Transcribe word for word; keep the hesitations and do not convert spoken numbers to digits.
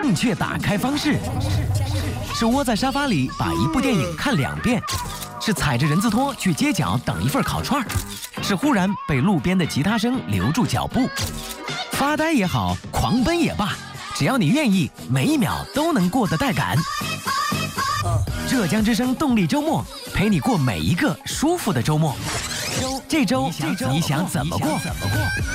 正确打开方式是窝在沙发里把一部电影看两遍，是踩着人字拖去街角等一份烤串，是忽然被路边的吉他声留住脚步。发呆也好，狂奔也罢，只要你愿意，每一秒都能过得带感。浙江之声动力周末，陪你过每一个舒服的周末。这周你想怎么过？